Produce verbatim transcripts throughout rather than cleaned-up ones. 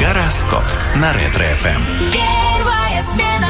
Гороскоп на Ретро-эф эм. Первая смена.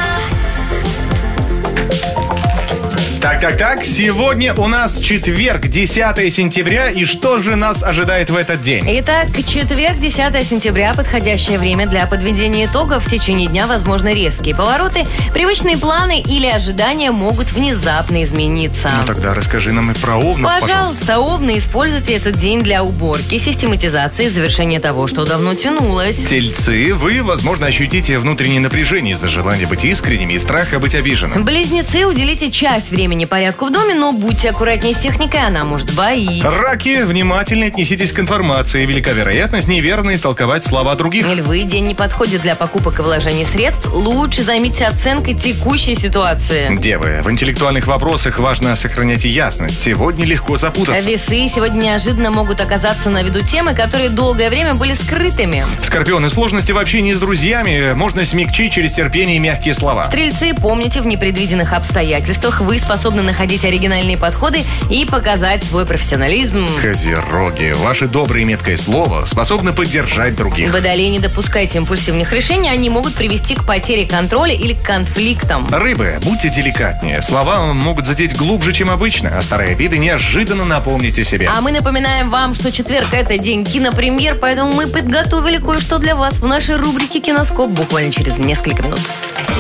Так, так, так, сегодня у нас четверг, десятое сентября, и что же нас ожидает в этот день? Итак, четверг, десятое сентября, подходящее время для подведения итогов. В течение дня возможны резкие повороты. Привычные планы или ожидания могут внезапно измениться. Ну тогда расскажи нам и про овнов, пожалуйста. Пожалуйста, овны, используйте этот день для уборки, систематизации, завершения того, что давно тянулось. Тельцы, вы, возможно, ощутите внутреннее напряжение из-за желания быть искренними и страха быть обиженным. Близнецы, уделите часть времени порядку в доме, но будьте аккуратнее с техникой, она может боить. Раки, внимательно отнеситесь к информации. Велика вероятность неверно истолковать слова других. Львы, день не подходит для покупок и вложений средств. Лучше займитесь оценкой текущей ситуации. Девы, в интеллектуальных вопросах важно сохранять ясность. Сегодня легко запутаться. Весы, сегодня неожиданно могут оказаться на виду темы, которые долгое время были скрытыми. Скорпионы, сложности в общении с друзьями можно смягчить через терпение и мягкие слова. Стрельцы, помните, в непредвиденных обстоятельствах вы способны находить оригинальные подходы и показать свой профессионализм. Козероги, ваше доброе и меткое слово способны поддержать других. Водолеи, не допускайте импульсивных решений, они могут привести к потере контроля или к конфликтам. Рыбы, будьте деликатнее. Слова могут задеть глубже, чем обычно, а старые обиды неожиданно напомните себе. А мы напоминаем вам, что четверг – это день кинопремьер, поэтому мы подготовили кое-что для вас в нашей рубрике «Киноскоп» буквально через несколько минут.